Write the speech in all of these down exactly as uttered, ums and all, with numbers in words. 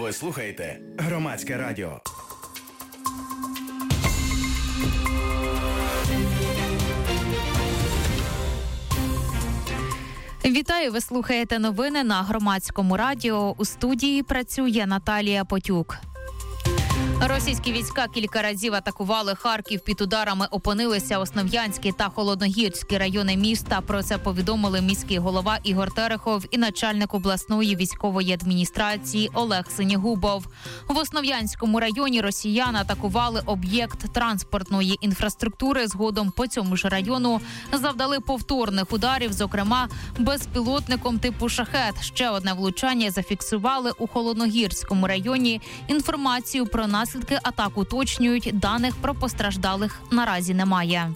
Ви слухаєте Громадське радіо. Вітаю, ви слухаєте новини на Громадському радіо. У студії працює Наталія Потюк. Російські війська кілька разів атакували Харків. Під ударами опинилися Основ'янський та Холодногірський райони міста. Про це повідомили міський голова Ігор Терехов і начальник обласної військової адміністрації Олег Синігубов. В Основ'янському районі росіяни атакували об'єкт транспортної інфраструктури. Згодом по цьому ж району завдали повторних ударів, зокрема безпілотником типу «Шахет». Ще одне влучання зафіксували у Холодногірському районі. Інформацію про наслідки атак уточнюють, даних про постраждалих наразі немає.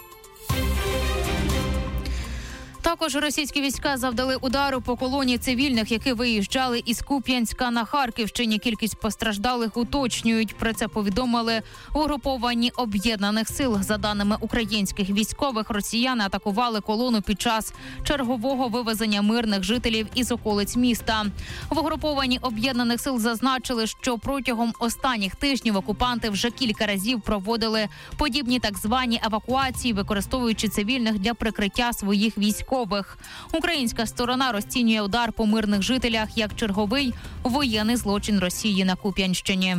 Також російські війська завдали удару по колоні цивільних, які виїжджали із Куп'янська на Харківщині. Кількість постраждалих уточнюють. Про це повідомили угруповані об'єднаних сил. За даними українських військових, росіяни атакували колону під час чергового вивезення мирних жителів із околиць міста. В угруповані об'єднаних сил зазначили, що протягом останніх тижнів окупанти вже кілька разів проводили подібні так звані евакуації, використовуючи цивільних для прикриття своїх військових. Українська сторона розцінює удар по мирних жителях як черговий воєнний злочин Росії на Куп'янщині.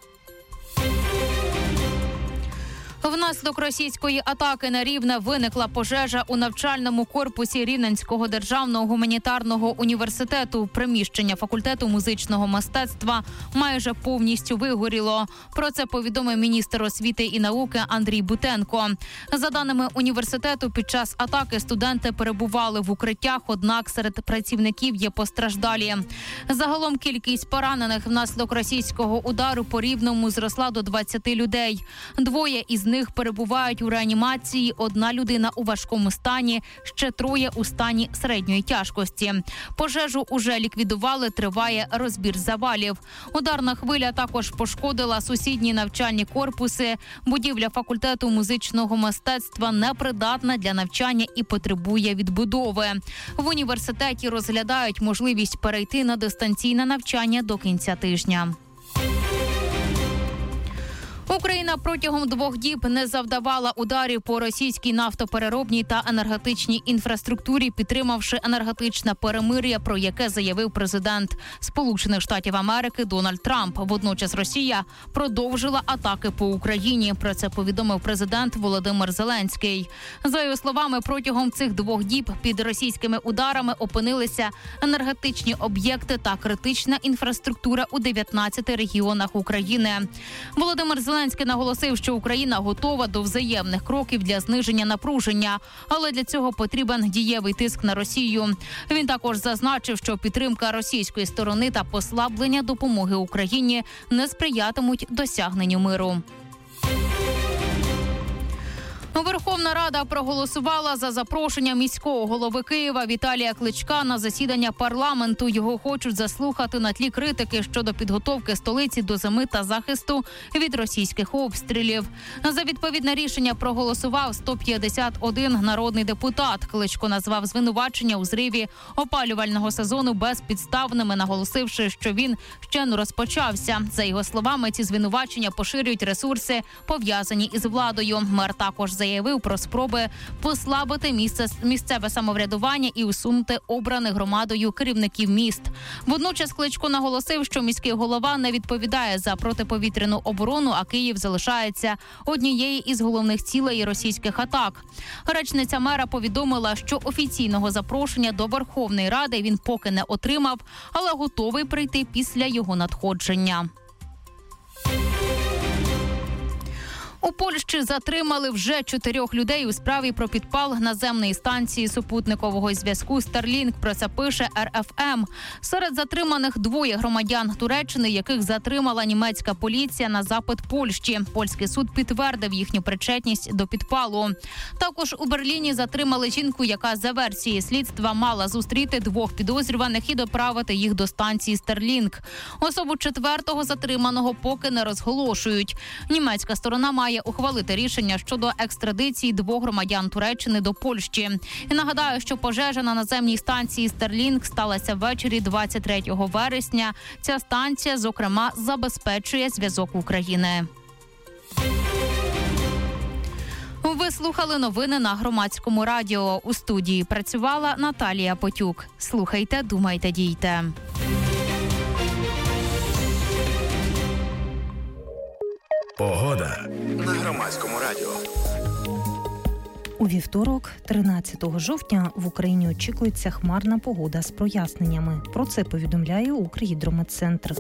Внаслідок російської атаки на Рівне виникла пожежа у навчальному корпусі Рівненського державного гуманітарного університету. Приміщення факультету музичного мистецтва майже повністю вигоріло. Про це повідомив міністр освіти і науки Андрій Бутенко. За даними університету, під час атаки студенти перебували в укриттях, однак серед працівників є постраждалі. Загалом кількість поранених внаслідок російського удару по Рівному зросла до двадцяти людей. Двоє із них перебувають у реанімації, одна людина у важкому стані, ще троє у стані середньої тяжкості. Пожежу уже ліквідували, триває розбір завалів. Ударна хвиля також пошкодила сусідні навчальні корпуси. Будівля факультету музичного мистецтва непридатна для навчання і потребує відбудови. В університеті розглядають можливість перейти на дистанційне навчання до кінця тижня. Україна протягом двох діб не завдавала ударів по російській нафтопереробній та енергетичній інфраструктурі, підтримавши енергетичне перемир'я, про яке заявив президент Сполучених Штатів Америки Дональд Трамп. Водночас Росія продовжила атаки по Україні. Про це повідомив президент Володимир Зеленський. За його словами, протягом цих двох діб під російськими ударами опинилися енергетичні об'єкти та критична інфраструктура у дев'ятнадцяти регіонах України. Володимир Зеленський Зеленський наголосив, що Україна готова до взаємних кроків для зниження напруження, але для цього потрібен дієвий тиск на Росію. Він також зазначив, що підтримка російської сторони та послаблення допомоги Україні не сприятимуть досягненню миру. Верховна Рада проголосувала за запрошення міського голови Києва Віталія Кличка на засідання парламенту. Його хочуть заслухати на тлі критики щодо підготовки столиці до зими та захисту від російських обстрілів. За відповідне рішення проголосував сто п'ятдесят один народний депутат. Кличко назвав звинувачення у зриві опалювального сезону безпідставними, наголосивши, що він ще не розпочався. За його словами, ці звинувачення поширюють ресурси, пов'язані із владою. Мер також заявив про спроби послабити місце, місцеве самоврядування і усунути обраних громадою керівників міст. Водночас Кличко наголосив, що міський голова не відповідає за протиповітряну оборону, а Київ залишається однією із головних цілей російських атак. Речниця мера повідомила, що офіційного запрошення до Верховної Ради він поки не отримав, але готовий прийти після його надходження. У Польщі затримали вже чотирьох людей у справі про підпал наземної станції супутникового зв'язку Starlink. Про це пише ер еф ем. Серед затриманих двоє громадян Туреччини, яких затримала німецька поліція на запит Польщі. Польський суд підтвердив їхню причетність до підпалу. Також у Берліні затримали жінку, яка за версією слідства мала зустріти двох підозрюваних і доправити їх до станції Starlink. Особу четвертого затриманого поки не розголошують. Німецька сторона має має ухвалити рішення щодо екстрадиції двох громадян Туреччини до Польщі. І нагадаю, що пожежа на наземній станції «Старлінг» сталася ввечері двадцять третього вересня. Ця станція, зокрема, забезпечує зв'язок України. Ви слухали новини на Громадському радіо. У студії працювала Наталія Потюк. Слухайте, думайте, дійте. Погода на Громадському радіо. У вівторок, тринадцятого жовтня, в Україні очікується хмарна погода з проясненнями. Про це повідомляє Укргідрометцентр.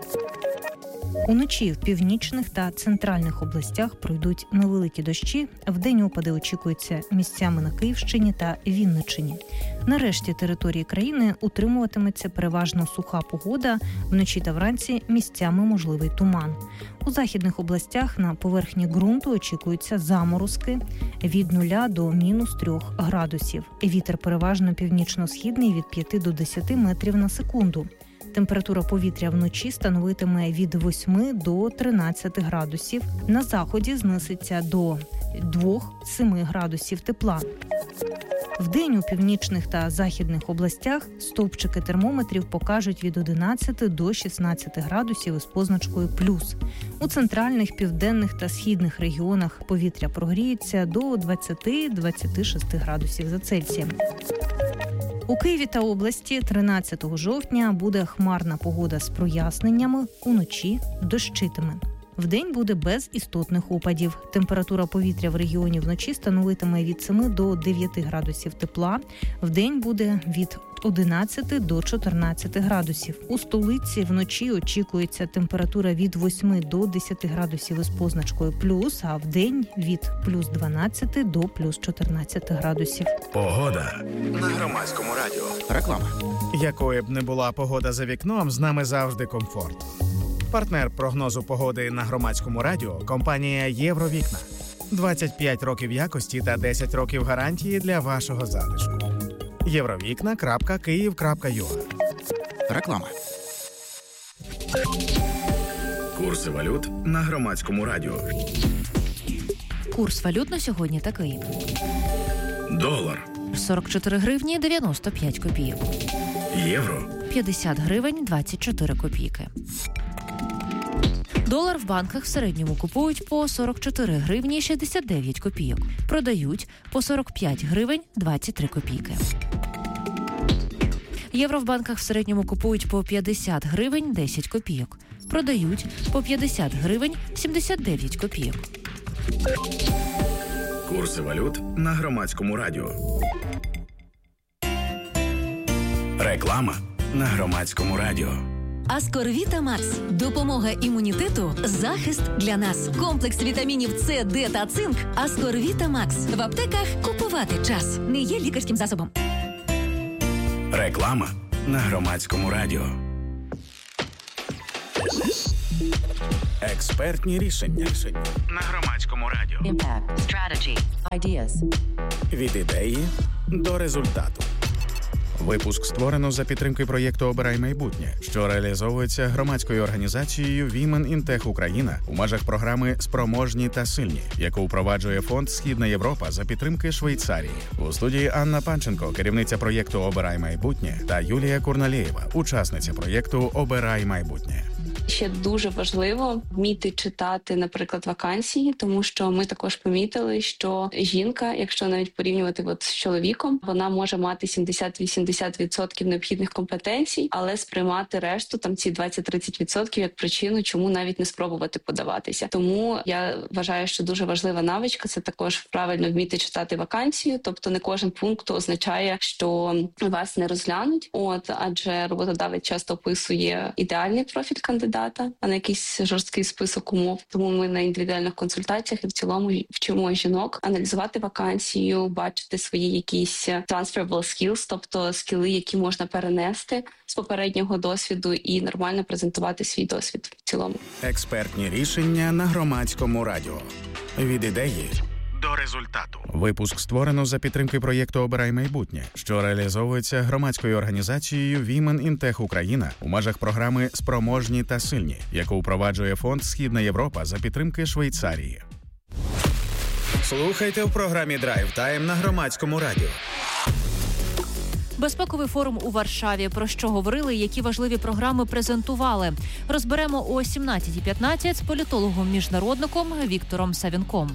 Уночі в північних та центральних областях пройдуть невеликі дощі. Вдень опади очікуються місцями на Київщині та Вінниччині. На решті території країни утримуватиметься переважно суха погода. Вночі та вранці місцями можливий туман. У західних областях на поверхні ґрунту очікуються заморозки від нуля до мінус трьох градусів. Вітер переважно північно-східний від п'яти до десяти метрів на секунду. Температура повітря вночі становитиме від восьми до тринадцяти градусів. На заході знизиться до двох-семи градусів тепла. Вдень у північних та західних областях стовпчики термометрів покажуть від одинадцяти до шістнадцяти градусів із позначкою плюс. У центральних, південних та східних регіонах повітря прогріється до двадцяти-двадцяти шести градусів за Цельсієм. У Києві та області тринадцятого жовтня буде хмарна погода з проясненнями, уночі дощитиме. Вдень буде без істотних опадів. Температура повітря в регіоні вночі становитиме від семи до дев'яти градусів тепла. Вдень буде від одинадцяти до чотирнадцяти градусів. У столиці вночі очікується температура від восьми до десяти градусів із позначкою плюс, а вдень від плюс дванадцяти до плюс чотирнадцяти градусів. Погода на Громадському радіо. Реклама. Якою б не була погода за вікном, з нами завжди комфорт. Партнер прогнозу погоди на Громадському радіо – компанія «Євровікна». двадцять п'ять років якості та десять років гарантії для вашого затишку. євровікна крапка київ крапка ю а. Реклама. Курси валют на Громадському радіо. Курс валют на сьогодні такий. Долар. сорок чотири гривні дев'яносто п'ять копійок. Євро. п'ятдесят гривень двадцять чотири копійки. Долар в банках в середньому купують по сорок чотири гривні шістдесят дев'ять копійок. Продають по сорок п'ять гривень двадцять три копійки. Євро в банках в середньому купують по п'ятдесят гривень десять копійок. Продають по п'ятдесят гривень сімдесят дев'ять копійок. Курси валют на Громадському радіо. Реклама на Громадському радіо. Аскорвіта Макс. Допомога імунітету, захист для нас. Комплекс вітамінів С, Д та цинк. Аскорвіта Макс. В аптеках купувати час. Не є лікарським засобом. Реклама на Громадському радіо. Експертні рішення на Громадському радіо. Impact, strategy, ideas. Від ідеї до результату. Випуск створено за підтримки проєкту «Обирай майбутнє», що реалізовується громадською організацією Women in Tech Україна у межах програми «Спроможні та сильні», яку впроваджує фонд «Східна Європа» за підтримки Швейцарії. У студії Анна Панченко, керівниця проєкту «Обирай майбутнє», та Юлія Курналєєва, учасниця проєкту «Обирай майбутнє». Ще дуже важливо вміти читати, наприклад, вакансії, тому що ми також помітили, що жінка, якщо навіть порівнювати от з чоловіком, вона може мати сімдесят-вісімдесят відсотків необхідних компетенцій, але сприймати решту, там ці двадцять-тридцять відсотків як причину, чому навіть не спробувати подаватися. Тому я вважаю, що дуже важлива навичка – це також правильно вміти читати вакансію, тобто не кожен пункт означає, що вас не розглянуть, от, адже роботодавець часто описує ідеальний профіль кандидата, а не якийсь жорсткий список умов. Тому ми на індивідуальних консультаціях і в цілому вчимо жінок аналізувати вакансію, бачити свої якісь transferable skills, тобто скіли, які можна перенести з попереднього досвіду і нормально презентувати свій досвід в цілому. Експертні рішення на Громадському радіо. Від ідеї до результату. Випуск створено за підтримки проєкту «Обирай майбутнє», що реалізовується громадською організацією Women in Tech Україна у межах програми «Спроможні та сильні», яку впроваджує фонд «Східна Європа» за підтримки Швейцарії. Слухайте в програмі «Драйв Тайм» на Громадському радіо. Безпековий форум у Варшаві. Про що говорили, які важливі програми презентували. Розберемо о сімнадцятій п'ятнадцять з політологом-міжнародником Віктором Савінком.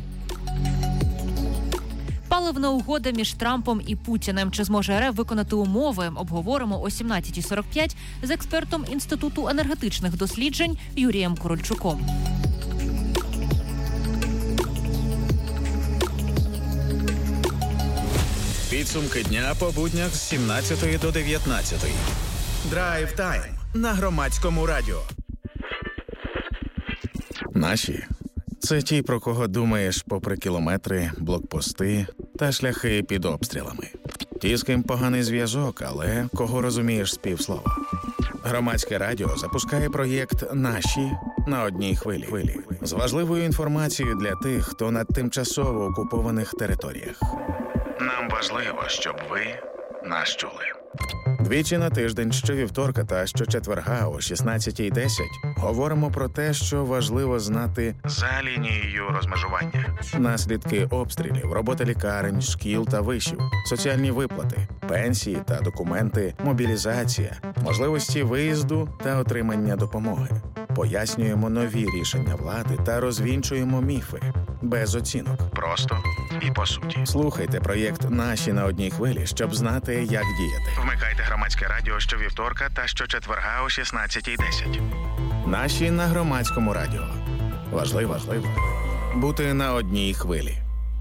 Паливна угода між Трампом і Путіним. Чи зможе РФ виконати умови? Обговоримо о сімнадцятій сорок п'ять з експертом Інституту енергетичних досліджень Юрієм Корольчуком. Підсумки дня по буднях з сімнадцятої до дев'ятнадцятої. Драйв Тайм на Громадському радіо. Наші – це ті, про кого думаєш попри кілометри, блокпости та шляхи під обстрілами. Ті, з ким поганий зв'язок, але кого розумієш з півслова. Громадське радіо запускає проєкт «Наші» на одній хвилі. З важливою інформацією для тих, хто на тимчасово окупованих територіях. Нам важливо, щоб ви нас чули. Двічі на тиждень, щовівторка та щочетверга о шістнадцятій десять говоримо про те, що важливо знати за лінією розмежування. Наслідки обстрілів, робота лікарень, шкіл та вишів, соціальні виплати, пенсії та документи, мобілізація, можливості виїзду та отримання допомоги. Пояснюємо нові рішення влади та розвінчуємо міфи. Без оцінок. Просто і по суті. Слухайте проєкт «Наші» на одній хвилі, щоб знати, як діяти. Вмикайте Громадське радіо щовівторка та щочетверга о шістнадцятій десять. «Наші» на Громадському радіо. Важливо, важливо бути на одній хвилі.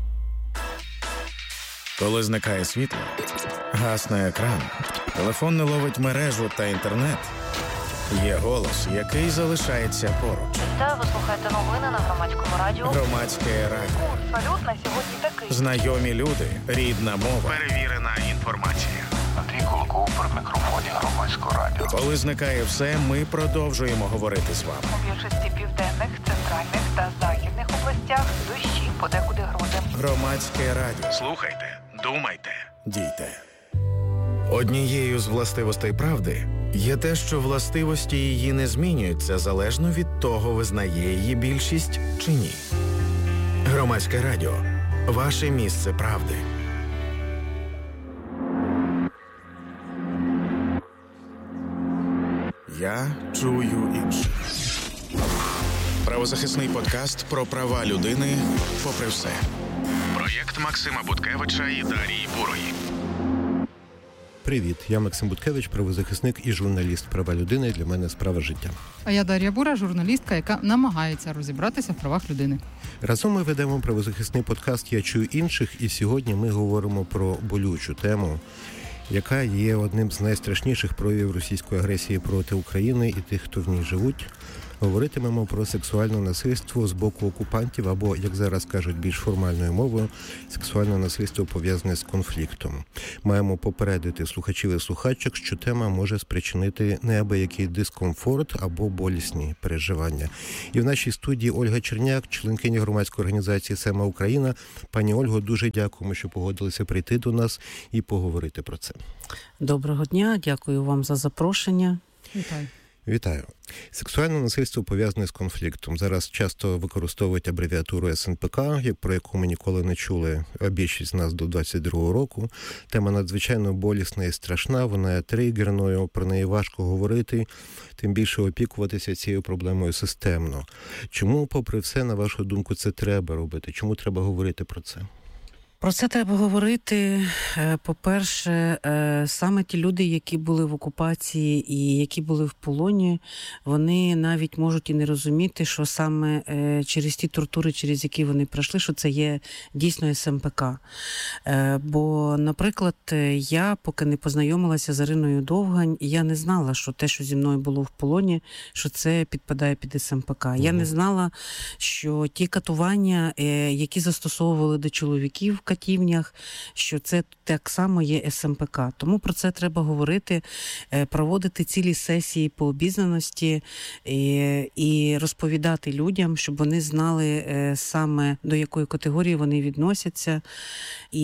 Коли зникає світло, гасне екран, телефон не ловить мережу та інтернет, є голос, який залишається поруч. Та ви слухаєте новини на Громадському радіо. Громадське радіо. Курс валют на сьогодні такий. Знайомі люди, рідна мова, перевірена інформація. Андрій Кулаков при мікрофоні Громадського радіо. Коли зникає все, ми продовжуємо говорити з вами. У більшості південних, центральних та західних областях дощі, подекуди грози. Громадське радіо. Слухайте, думайте, дійте. Однією з властивостей правди є те, що властивості її не змінюються залежно від того, визнає її більшість чи ні. Громадське радіо. Ваше місце правди. Я чую інших. Правозахисний подкаст про права людини попри все. Проєкт Максима Буткевича і Дарії Бурої. Привіт, я Максим Буткевич, правозахисник і журналіст права людини. Для мене справа життя. А я Дар'я Бура, журналістка, яка намагається розібратися в правах людини. Разом ми ведемо правозахисний подкаст «Я чую інших», і сьогодні ми говоримо про болючу тему, яка є одним з найстрашніших проявів російської агресії проти України і тих, хто в ній живуть. Говоритимемо про сексуальне насильство з боку окупантів, або, як зараз кажуть більш формальною мовою, сексуальне насильство пов'язане з конфліктом. Маємо попередити слухачів і слухачок, що тема може спричинити неабиякий дискомфорт або болісні переживання. І в нашій студії Ольга Черняк, членкиня громадської організації «Сема Україна». Пані Ольго, дуже дякуємо, що погодилися прийти до нас і поговорити про це. Доброго дня, дякую вам за запрошення. Вітаю. Вітаю. Сексуальне насильство пов'язане з конфліктом. Зараз часто використовують абревіатуру ес ен пе ка, про яку ми ніколи не чули, а більшість з нас до двадцять другого року. Тема надзвичайно болісна і страшна, вона є тригерною, про неї важко говорити, тим більше опікуватися цією проблемою системно. Чому, попри все, на вашу думку, це треба робити? Чому треба говорити про це? Про це треба говорити, по-перше, саме ті люди, які були в окупації і які були в полоні, вони навіть можуть і не розуміти, що саме через ті тортури, через які вони пройшли, що це є дійсно ес ем пе ка. Бо, наприклад, я, поки не познайомилася з Іриною Довгань, я не знала, що те, що зі мною було в полоні, що це підпадає під ес ем пе ка. Я не знала, що ті катування, які застосовували до чоловіків, катівнях, що це так само є ес ем пе ка. Тому про це треба говорити, проводити цілі сесії по обізнаності і, і розповідати людям, щоб вони знали саме до якої категорії вони відносяться. І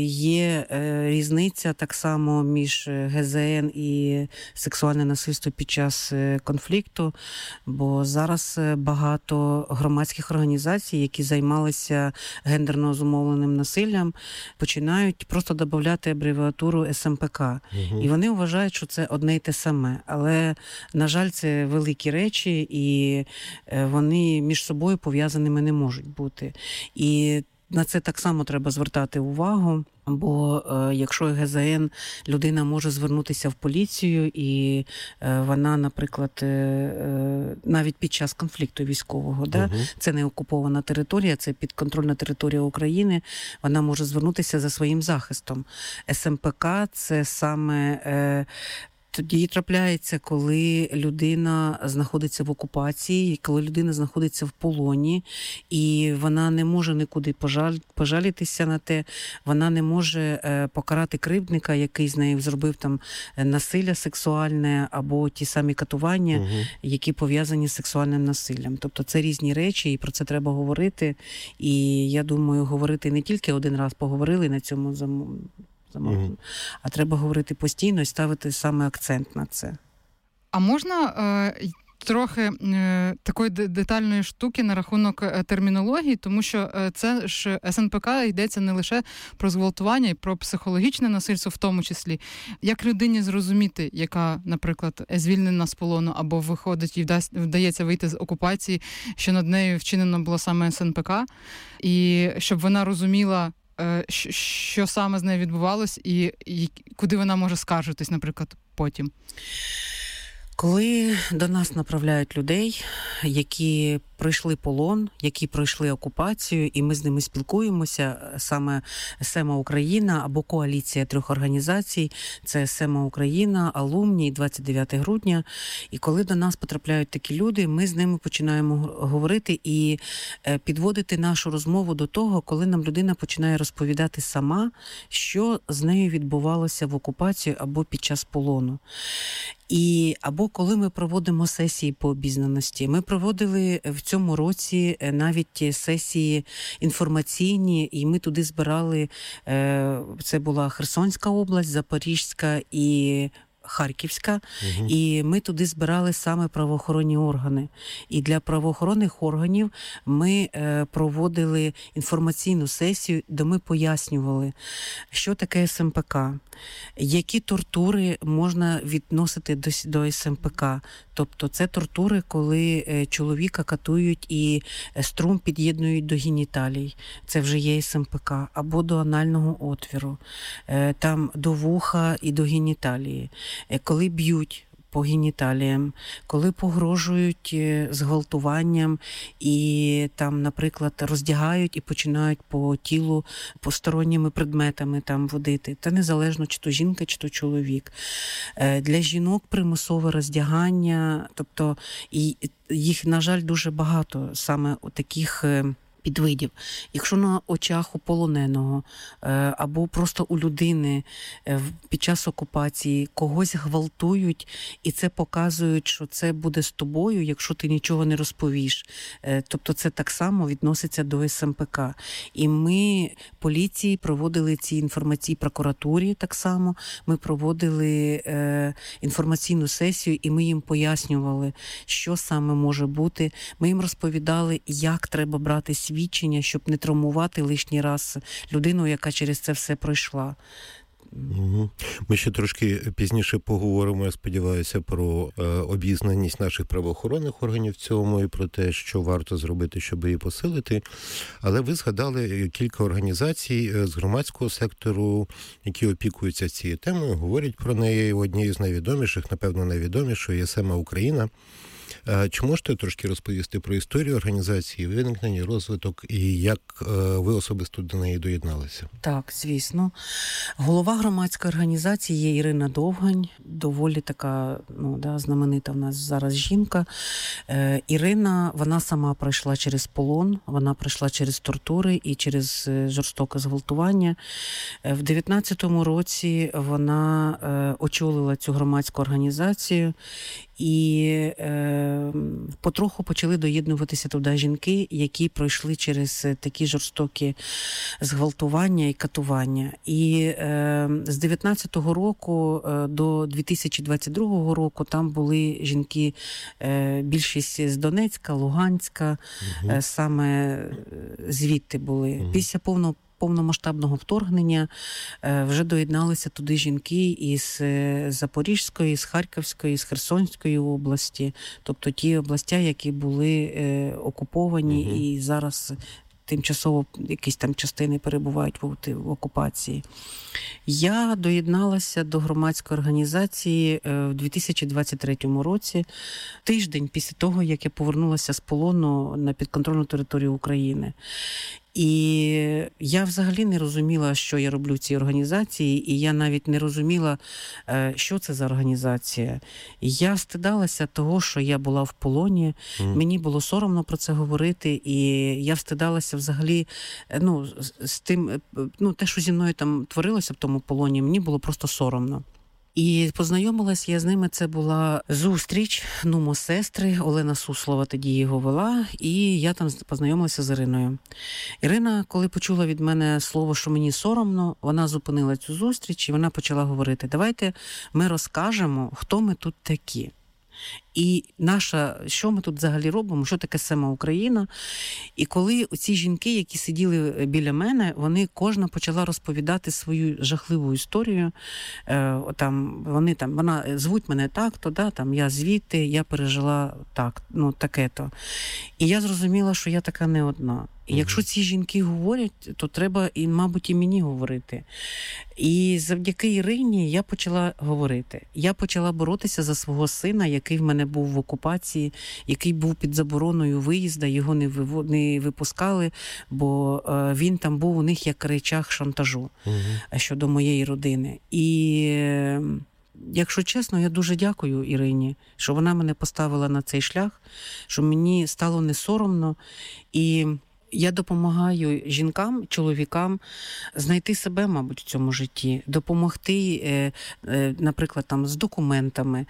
є різниця так само між ге зет ен і сексуальне насильство під час конфлікту, бо зараз багато громадських організацій, які займалися гендерно зумовленим насиллям, починають просто додавати абревіатуру ес ем пе ка. Угу. І вони вважають, що це одне й те саме. Але, на жаль, це великі речі, і вони між собою пов'язаними не можуть бути. І на це так само треба звертати увагу, бо е, якщо ге зет ен, людина може звернутися в поліцію, і е, вона, наприклад, е, е, навіть під час конфлікту військового, да, угу. це не окупована територія, це підконтрольна територія України, вона може звернутися за своїм захистом. ес ем пе ка – це саме е, тоді трапляється, коли людина знаходиться в окупації, коли людина знаходиться в полоні, і вона не може нікуди пожаль, пожалітися на те, вона не може е, покарати кривдника, який з нею зробив там насилля сексуальне або ті самі катування, угу. які пов'язані з сексуальним насиллям. Тобто це різні речі, і про це треба говорити. І я думаю, говорити не тільки один раз поговорили на цьому замовленні, Mm-hmm. а треба говорити постійно і ставити саме акцент на це. А можна е, трохи е, такої детальної штуки на рахунок е, термінології, тому що е, це ж ес ен пе ка йдеться не лише про зґвалтування, і про психологічне насильство в тому числі. Як людині зрозуміти, яка, наприклад, звільнена з полону або виходить і вдасть, вдається вийти з окупації, що над нею вчинено було саме ес ен пе ка, і щоб вона розуміла, що саме з нею відбувалось і, і куди вона може скаржитись, наприклад, потім? Коли до нас направляють людей, які пройшли полон, які пройшли окупацію, і ми з ними спілкуємося, саме СЕМА Україна або коаліція трьох організацій, це СЕМА Україна, Алумні, двадцять дев'яте грудня. І коли до нас потрапляють такі люди, ми з ними починаємо говорити і підводити нашу розмову до того, коли нам людина починає розповідати сама, що з нею відбувалося в окупації або під час полону. І або коли ми проводимо сесії по обізнаності. Ми проводили в цьому році навіть сесії інформаційні, і ми туди збирали, це була Херсонська область, Запорізька і Харківська, угу. і ми туди збирали саме правоохоронні органи. І для правоохоронних органів ми е, проводили інформаційну сесію, де ми пояснювали, що таке ес ем пе ка, які тортури можна відносити до, до ес ем пе ка. Тобто це тортури, коли е, чоловіка катують і струм під'єднують до геніталій. Це вже є ес ем пе ка. Або до анального отвіру, е, там до вуха і до геніталії. Коли б'ють по геніталіям, коли погрожують зґвалтуванням і там, наприклад, роздягають і починають по тілу посторонніми предметами там водити. Та незалежно, чи то жінка, чи то чоловік. Для жінок примусове роздягання, тобто і їх, на жаль, дуже багато саме таких підвидів. Якщо на очах у полоненого або просто у людини під час окупації когось гвалтують, і це показують, що це буде з тобою, якщо ти нічого не розповіш. Тобто це так само відноситься до ес ем пе ка. І ми поліції проводили ці інформації, прокуратурі так само, ми проводили е, інформаційну сесію, і ми їм пояснювали, що саме може бути. Ми їм розповідали, як треба брати свідчення, щоб не травмувати лишній раз людину, яка через це все пройшла. Ми ще трошки пізніше поговоримо, я сподіваюся, про е, обізнаність наших правоохоронних органів в цьому і про те, що варто зробити, щоб її посилити. Але ви згадали кілька організацій з громадського сектору, які опікуються цією темою, говорять про неї. Однією з найвідоміших, напевно, найвідомішою є СЕМА Україна. Чи можете трошки розповісти про історію організації, виникнення, розвиток і як ви особисто до неї доєдналися? Так, звісно. Голова громадської організації є Ірина Довгань, доволі така, ну, да, знаменита в нас зараз жінка. Е, Ірина, вона сама пройшла через полон, вона пройшла через тортури і через жорстоке зґвалтування. Е, в дев'ятнадцятому році вона е, очолила цю громадську організацію, і е, потроху почали доєднуватися туди жінки, які пройшли через такі жорстокі зґвалтування і катування. І е, з дев'ятнадцятого року е, до дві тисячі двадцять другого року там були жінки, е, більшість з Донецька, Луганська, угу. е, саме звідти були. Угу. Після повного повномасштабного вторгнення вже доєдналися туди жінки із Запорізької, з Харківської, з Херсонської області, тобто ті області, які були окуповані угу. і зараз тимчасово якісь там частини перебувають в, в окупації. Я доєдналася до громадської організації в дві тисячі двадцять третьому році, тиждень після того, як я повернулася з полону на підконтрольну територію України. І я взагалі не розуміла, що я роблю в цій організації, і я навіть не розуміла, що це за організація. Я встидалася того, що я була в полоні, mm. мені було соромно про це говорити, і я встидалася взагалі, ну, з тим, ну, те, що зі мною там творилося в тому полоні, мені було просто соромно. І познайомилась я з ними, це була зустріч нумо-сестри, Олена Суслова тоді її вела, і я там познайомилася з Іриною. Ірина, коли почула від мене слово, що мені соромно, вона зупинила цю зустріч, і вона почала говорити: давайте ми розкажемо, хто ми тут такі. І наша, що ми тут взагалі робимо, що таке сама Україна. І коли ці жінки, які сиділи біля мене, вони кожна почала розповідати свою жахливу історію. Е, там, вони там, вона, звуть мене так-то, да, там, я звідти, я пережила так, ну, таке-то. І я зрозуміла, що я така не одна. І якщо ці жінки говорять, то треба, і, мабуть, і мені говорити. І завдяки Ірині я почала говорити. Я почала боротися за свого сина, який в мене був в окупації, який був під забороною виїзду, його не, вив... не випускали, бо е, він там був у них як речах шантажу угу. щодо моєї родини. І... Е, якщо чесно, я дуже дякую Ірині, що вона мене поставила на цей шлях, що мені стало не соромно. І я допомагаю жінкам, чоловікам знайти себе, мабуть, в цьому житті, допомогти, наприклад, там, з документами,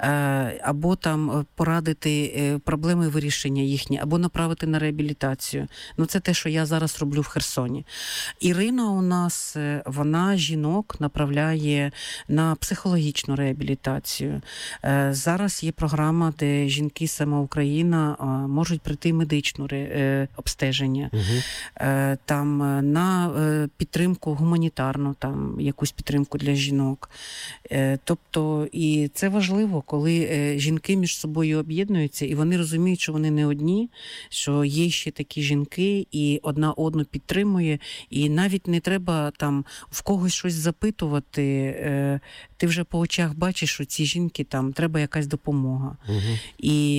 або там порадити проблеми вирішення їхні, або направити на реабілітацію. Ну, це те, що я зараз роблю в Херсоні. Ірина у нас, вона жінок направляє на психологічну реабілітацію. Зараз є програма, де жінки сама Україна можуть прийти медичну обстеження. Угу. Там на підтримку гуманітарну, там якусь підтримку для жінок. Тобто, і це важливо, коли жінки між собою об'єднуються, і вони розуміють, що вони не одні, що є ще такі жінки, і одна одну підтримує, і навіть не треба там в когось щось запитувати. Ти вже по очах бачиш, що ці жінки, там треба якась допомога. Угу. І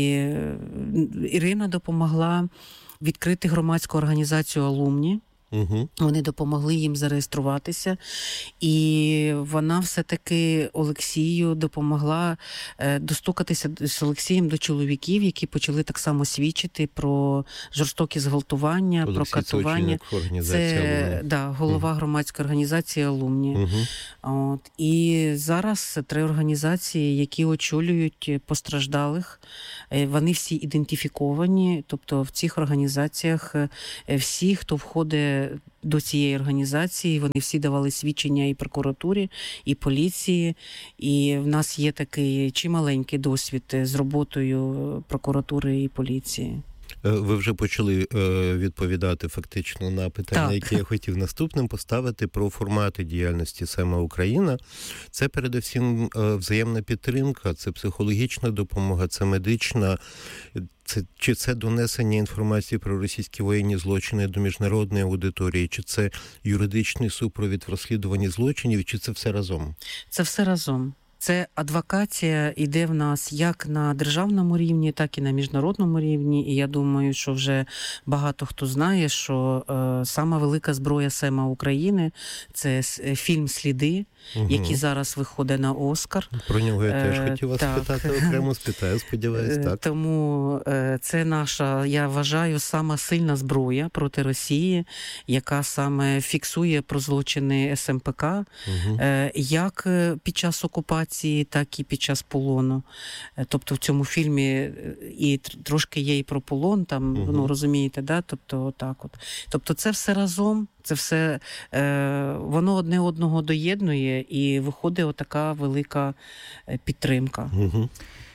Ірина допомогла відкрити громадську організацію «Алумні». Угу. Вони допомогли їм зареєструватися. І вона все-таки Олексію допомогла е, достукатися з Олексієм до чоловіків, які почали так само свідчити про жорстокі зґвалтування, Олексій, про катування. Це, це да, голова угу. громадської організації «Алумні». Угу. От. І зараз три організації, які очолюють постраждалих, вони всі ідентифіковані, тобто в цих організаціях всі, хто входить до цієї організації, вони всі давали свідчення і прокуратурі, і поліції, і в нас є такий чималенький досвід з роботою прокуратури і поліції. Ви вже почали відповідати фактично на питання, так. які я хотів наступним поставити, про формати діяльності «Сама Україна». Це передусім взаємна підтримка, це психологічна допомога, це медична. Це, чи це донесення інформації про російські воєнні злочини до міжнародної аудиторії, чи це юридичний супровід в розслідуванні злочинів, чи це все разом? Це все разом. це адвокація йде в нас як на державному рівні, так і на міжнародному рівні. І я думаю, що вже багато хто знає, що е, сама велика зброя СЕМа України – це фільм «Сліди», угу. який зараз виходить на Оскар. Про нього я теж е, хотів вас так. спитати, окремо спитаю, сподіваюсь, так. Тому е, це наша, я вважаю, сама сильна зброя проти Росії, яка саме фіксує про злочини ес ем пе ка, угу. е, як під час окупації, так і під час полону. Тобто в цьому фільмі і трошки є і про полон, там, угу. ну, розумієте, да? Тобто, так от. Тобто це все разом, це все, е, воно одне одного доєднує і виходить отака велика підтримка. Угу.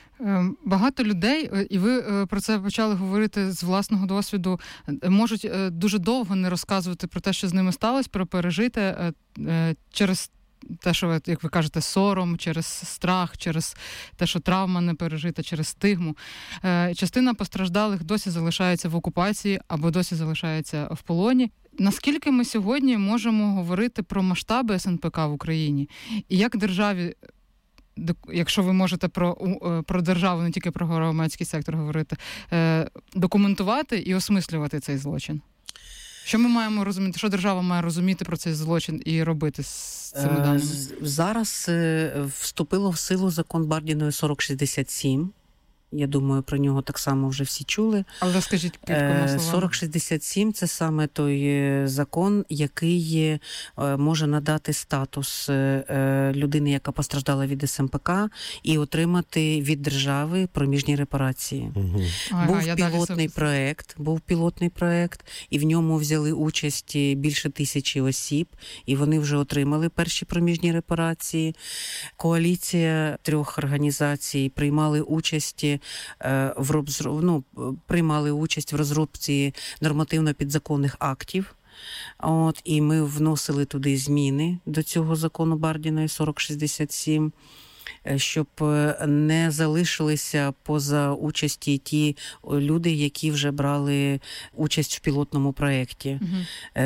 Багато людей, і ви про це почали говорити з власного досвіду, можуть дуже довго не розказувати про те, що з ними сталося, про пережите через те, що, як ви кажете, сором, через страх, через те, що травма не пережита, через стигму. Частина постраждалих досі залишається в окупації або досі залишається в полоні. Наскільки ми сьогодні можемо говорити про масштаби ес ен пе ка в Україні? І як державі, якщо ви можете про, про державу, не тільки про громадський сектор говорити, документувати і осмислювати цей злочин? Що ми маємо розуміти, що держава має розуміти про цей злочин і робити з цими даними? Зараз вступило в силу закон Бардіної сорок шістдесят сім. Я думаю, про нього так само вже всі чули. Але розкажіть кількома словами. сорок шістдесят сім – це саме той закон, який може надати статус людини, яка постраждала від ес ем пе ка, і отримати від держави проміжні репарації. Угу. Ага, був пілотний проект, був пілотний проект, і в ньому взяли участь більше тисячі осіб, і вони вже отримали перші проміжні репарації. Коаліція трьох організацій приймали участь в розроб... ну, приймали участь в розробці нормативно-підзаконних актів. От, і ми вносили туди зміни до цього закону Бардіної сорок шістдесят сім, щоб не залишилися поза участі ті люди, які вже брали участь в пілотному проєкті. Угу.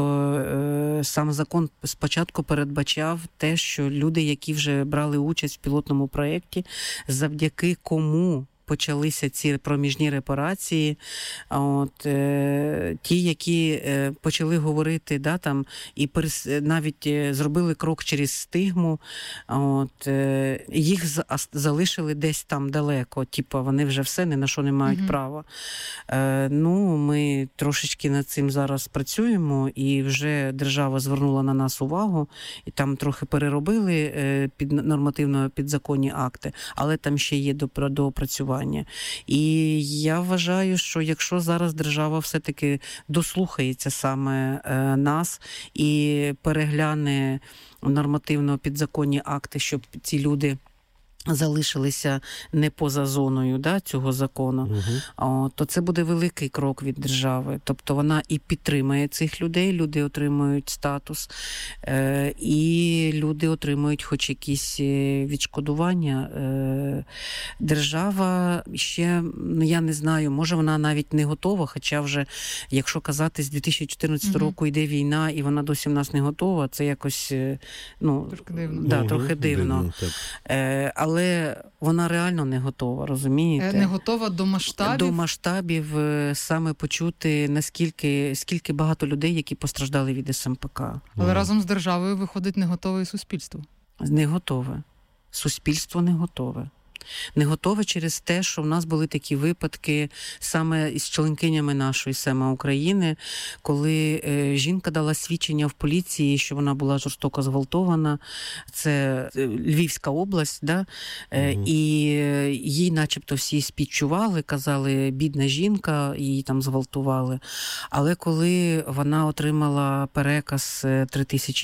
Тобто сам закон спочатку передбачав те, що люди, які вже брали участь в пілотному проєкті, завдяки кому почалися ці проміжні репарації, от, е, ті, які е, почали говорити, да, там, і перес, навіть е, зробили крок через стигму, от, е, їх за, залишили десь там далеко, типу, вони вже все, ні на що не мають mm-hmm. права. Е, ну, ми трошечки над цим зараз працюємо, і вже держава звернула на нас увагу, і там трохи переробили е, під нормативно підзаконні акти, але там ще є доопрацювання. І я вважаю, що якщо зараз держава все-таки дослухається саме е, нас і перегляне нормативно підзаконні акти, щоб ці люди залишилися не поза зоною, да, цього закону, угу. О, то це буде великий крок від держави. Тобто вона і підтримає цих людей, люди отримують статус, е, і люди отримують хоч якісь відшкодування. Е, держава ще, ну я не знаю, може вона навіть не готова, хоча вже, якщо казати, з дві тисячі чотирнадцятого угу. року йде війна, і вона досі в нас не готова, це якось, ну, трохи дивно. Да, угу. трохи дивно. дивно е, але Але вона реально не готова, розумієте? Не готова до масштабів? До масштабів саме почути, наскільки скільки багато людей, які постраждали від ес ем пе ка. Але mm. разом з державою виходить не готове і суспільство. Не готове. Суспільство не готове. Не готове через те, що в нас були такі випадки саме із членкинями нашої СЕМа України, коли е, жінка дала свідчення в поліції, що вона була жорстоко зґвалтована. Це Львівська область, да? Е, угу. І їй начебто всі співчували, казали, бідна жінка, її там зґвалтували. Але коли вона отримала переказ три тисячі